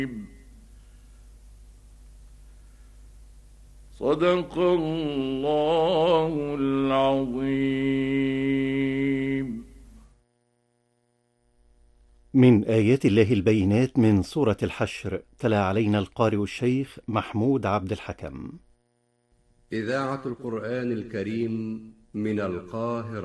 صدق الله العظيم. من آيات الله البينات من سورة الحشر، تلا علينا القارئ الشيخ محمود عبد الحكم. إذاعة القرآن الكريم من القاهرة.